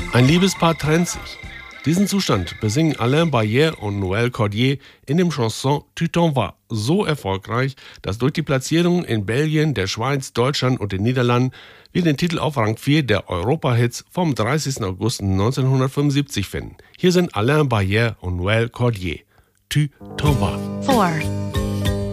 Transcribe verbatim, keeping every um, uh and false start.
Ein Liebespaar trennt sich. Diesen Zustand besingen Alain Barrière und Noël Cordier in dem Chanson Tu t'en vas so erfolgreich, dass durch die Platzierungen in Belgien, der Schweiz, Deutschland und den Niederlanden wir den Titel auf Rang vier der Europa-Hits vom dreißigsten August neunzehnhundertfünfundsiebzig finden. Hier sind Alain Barrière und Noël Cordier. Tu t'en vas. four.